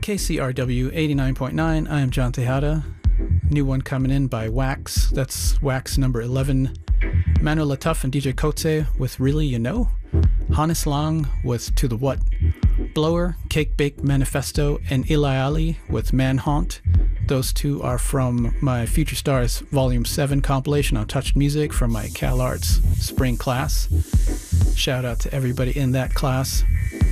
KCRW 89.9. I am John Tejada. New one coming in by Wax. That's Wax number 11. Manu Latuf and DJ Kotze with Really You Know. Hannes Lang with To The What. Blower, Cake Bake Manifesto, and Eli Ali with Manhunt. Those two are from my Future Stars Volume 7 compilation on Touched Music from my Cal Arts spring class. Shout out to everybody in that class.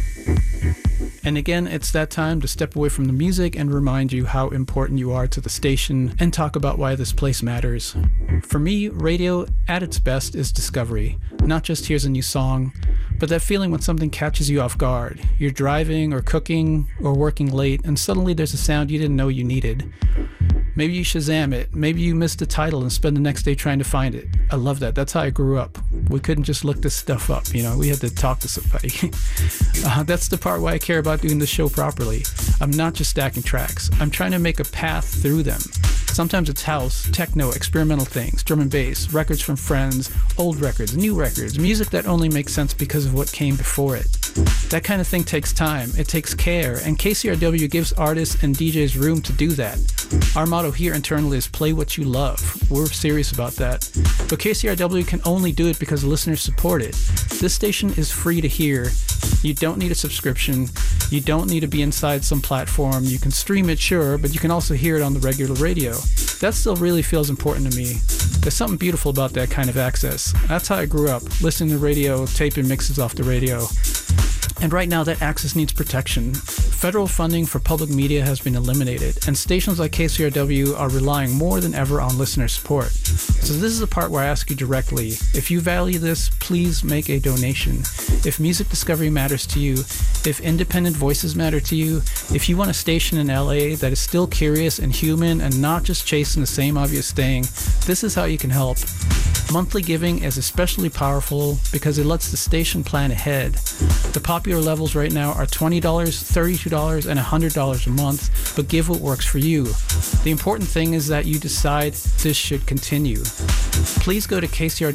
And again, it's that time to step away from the music and remind you how important you are to the station and talk about why this place matters. For me, radio at its best is discovery. Not just here's a new song, but that feeling when something catches you off guard. You're driving or cooking or working late and suddenly there's a sound you didn't know you needed. Maybe you Shazam it. Maybe you missed the title and spend the next day trying to find it. I love that. That's how I grew up. We couldn't just look this stuff up, you know. We had to talk to somebody. That's the part why I care about doing the show properly. I'm not just stacking tracks. I'm trying to make a path through them. Sometimes it's house, techno, experimental things, drum and bass, records from friends, old records, new records, music that only makes sense because of what came before it. That kind of thing takes time, it takes care, and KCRW gives artists and DJs room to do that. Our motto here internally is play what you love. We're serious about that. But KCRW can only do it because listeners support it. This station is free to hear. You don't need a subscription. You don't need to be inside some platform. You can stream it, sure, but you can also hear it on the regular radio. That still really feels important to me. There's something beautiful about that kind of access. That's how I grew up, listening to radio, taping mixes off the radio. And right now that access needs protection. Federal funding for public media has been eliminated, and stations like KCRW are relying more than ever on listener support. So this is the part where I ask you directly, if you value this, please make a donation. If music discovery matters to you, if independent voices matter to you, if you want a station in LA that is still curious and human and not just chasing the same obvious thing, this is how you can help. Monthly giving is especially powerful because it lets the station plan ahead. The popular levels right now are $20, $32, and $100 a month, but give what works for you. The important thing is that you decide this should continue. Please go to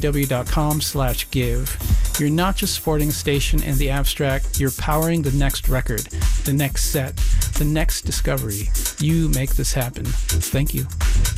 kcrw.com/give. You're not just supporting a station in the abstract, you're powering the next record, the next set, the next discovery. You make this happen. Thank you.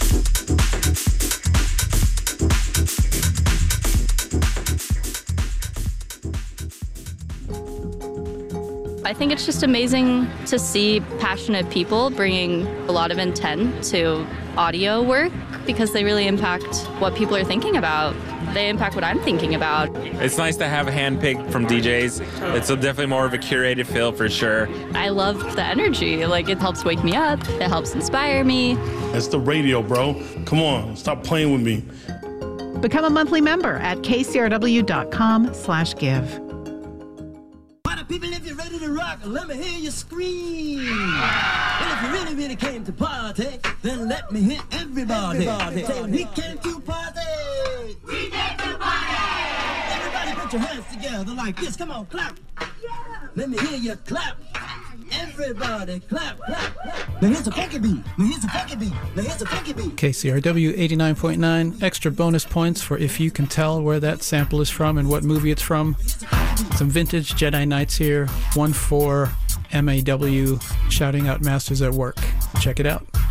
I think it's just amazing to see passionate people bringing a lot of intent to audio work because they really impact what people are thinking about. They impact what I'm thinking about. It's nice to have a handpicked from DJs. It's definitely more of a curated feel for sure. I love the energy. Like, it helps wake me up. It helps inspire me. It's the radio, bro. Come on, stop playing with me. Become a monthly member at kcrw.com/give. People, if you're ready to rock, let me hear you scream. And if you really, really came to party, then let me hear everybody. Say, we came to party. We came to party. Everybody put your hands together like this. Come on, clap. Yeah. Let me hear you clap. Everybody clap, clap, clap. Now here's a funky beat. Now here's a funky beat. Now here's a funky beat. KCRW 89.9. Extra bonus points for if you can tell where that sample is from and what movie it's from. Some vintage Jedi Knights here. 1-4 MAW shouting out Masters at Work. Check it out.